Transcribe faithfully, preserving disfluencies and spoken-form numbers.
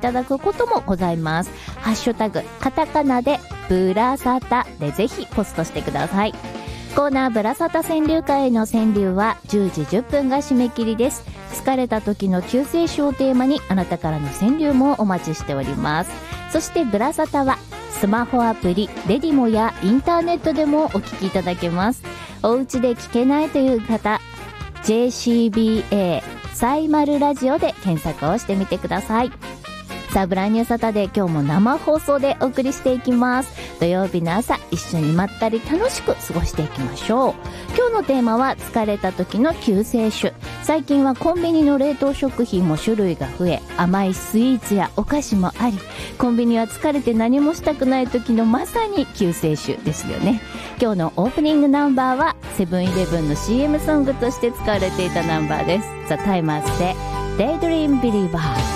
ただくこともございます。ハッシュタグカタカナでブラサタでぜひポストしてください。コーナーブラサタ川柳会への川柳はじゅうじじゅっぷんが締め切りです。疲れた時の救世主をテーマにあなたからの川柳もお待ちしております。そしてブラサタはスマホアプリレディモやインターネットでもお聞きいただけます。お家で聞けないという方 ジェイシービーエー サイマルラジオで検索をしてみてください。さあブランニューサタデー、今日も生放送でお送りしていきます。土曜日の朝一緒にまったり楽しく過ごしていきましょう。今日のテーマは疲れた時の救世主。最近はコンビニの冷凍食品も種類が増え、甘いスイーツやお菓子もあり、コンビニは疲れて何もしたくない時のまさに救世主ですよね。今日のオープニングナンバーはセブンイレブンの シーエム ソングとして使われていたナンバーです。ザ・タイマーズで Daydream Believer。